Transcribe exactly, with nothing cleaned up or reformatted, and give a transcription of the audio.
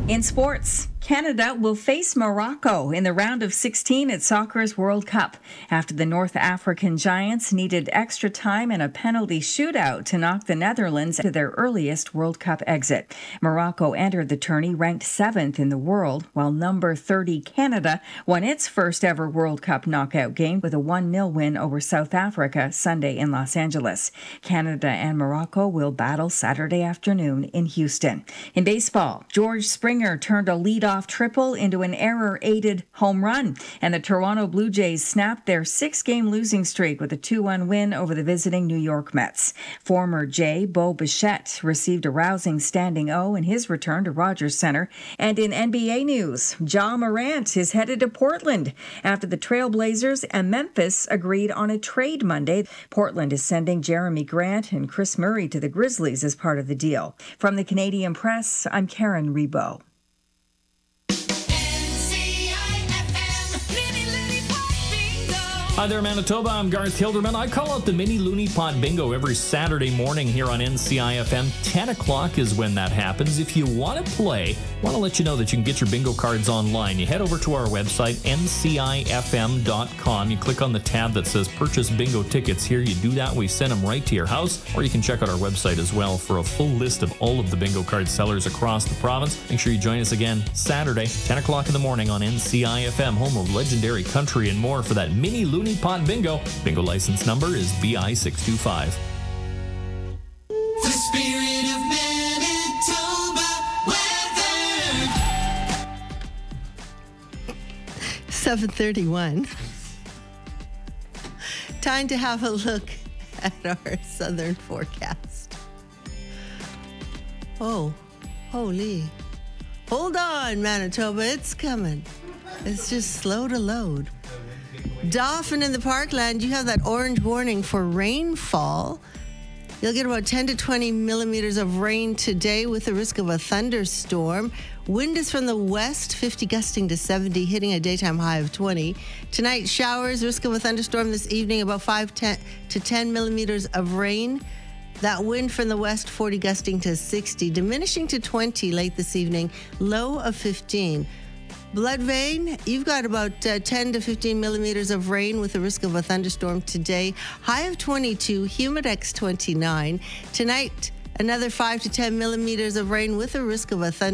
In sports, Canada will face Morocco in the round of sixteen at Soccer's World Cup after the North African Giants needed extra time and a penalty shootout to knock the Netherlands to their earliest World Cup exit. Morocco entered the tourney ranked seventh in the world, while number thirty Canada won its first ever World Cup knockout game with a one nil win over South Africa Sunday in Los Angeles. Canada and Morocco will battle Saturday afternoon in Houston. In baseball, George Springer turned a leadoff triple into an error-aided home run, and the Toronto Blue Jays snapped their six-game losing streak with a two one win over the visiting New York Mets. Former Jay Bo Bichette received a rousing standing O in his return to Rogers Center. And in N B A news, Ja Morant is headed to Portland after the Trailblazers and Memphis agreed on a trade Monday. Portland is sending Jeremy Grant and Chris Murray to the Grizzlies as part of the deal. From the Canadian Press, I'm Karen Rebo. Hi there, Manitoba. I'm Garth Hilderman. I call out the Mini Looney Pot Bingo every Saturday morning here on N C I F M. ten o'clock is when that happens. If you want to play, I want to let you know that you can get your bingo cards online. You head over to our website, N C I F M dot com. You click on the tab that says Purchase Bingo Tickets here. You do that, we send them right to your house. Or you can check out our website as well for a full list of all of the bingo card sellers across the province. Make sure you join us again Saturday, ten o'clock in the morning on N C I F M, home of legendary country and more for that Mini Looney Pot Bingo. Bingo license number is B I six two five. The spirit of Manitoba weather. seven thirty-one. Time to have a look at our southern forecast. Oh, holy. Hold on, Manitoba, it's coming. It's just slow to load. Dauphin in the Parkland, you have that orange warning for rainfall. You'll get about ten to twenty millimeters of rain today with the risk of a thunderstorm. Wind is from the west, fifty gusting to seventy, hitting a daytime high of twenty. Tonight, showers, risk of a thunderstorm this evening, about five to ten millimeters of rain. That wind from the west, forty gusting to sixty, diminishing to twenty late this evening, low of fifteen. Blood vein, you've got about uh, ten to fifteen millimeters of rain with the risk of a thunderstorm today. High of twenty-two, humidex twenty-nine. Tonight, another five to ten millimeters of rain with the risk of a thunderstorm.